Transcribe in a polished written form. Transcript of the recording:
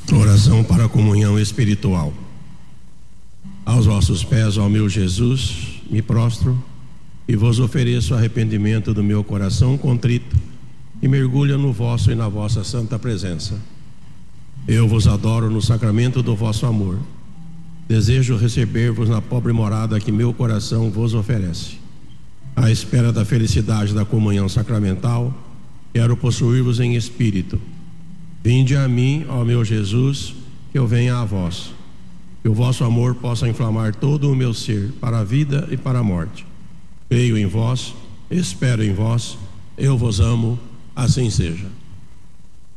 Oração para a comunhão espiritual. Aos vossos pés, ó meu Jesus, me prostro e vos ofereço arrependimento do meu coração contrito e mergulho no vosso e na vossa santa presença. Eu vos adoro no sacramento do vosso amor. Desejo receber-vos na pobre morada que meu coração vos oferece. À espera da felicidade da comunhão sacramental, quero possuir-vos em espírito. Vinde a mim, ó meu Jesus, que eu venha a vós. Que o vosso amor possa inflamar todo o meu ser para a vida e para a morte. Creio em vós, espero em vós, eu vos amo, assim seja.